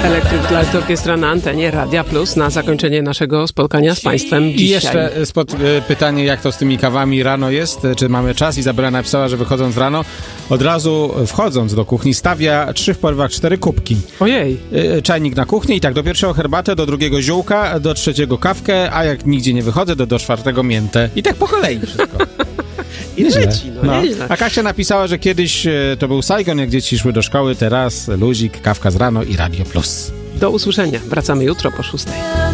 Electric Light Orchestra na antenie Radia Plus na zakończenie naszego spotkania z Państwem dzisiaj. I jeszcze pytanie, jak to z tymi kawami rano jest? Czy mamy czas? Izabela napisała, że wychodząc rano, od razu wchodząc do kuchni, stawia 3 w porywach 4 kubki. Ojej. Czajnik na kuchni i tak do pierwszego herbatę, do drugiego ziółka, do trzeciego kawkę, a jak nigdzie nie wychodzę, do czwartego miętę. I tak po kolei wszystko. I leci, nieźle. A Kasia napisała, że kiedyś to był Saigon, jak dzieci szły do szkoły, teraz luzik, kawka z rano i Radio Plus. Do usłyszenia. Wracamy jutro po 6:00.